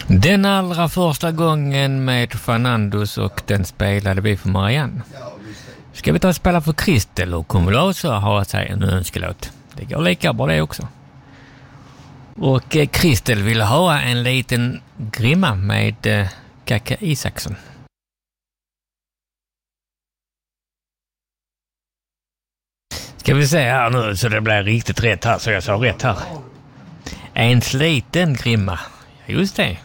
Den allra första gången med Fernandos och den spelade vi för Marianne. Ska vi ta och spela för Kristel och kommer väl också ha sig en önskelåt. Det går lika bra det också. Och Kristel vill ha en liten grimma med Kaka Isaksson. Ska vi se här nu så det blir riktigt rätt här, så jag sa rätt här. En sliten grimma. Just det.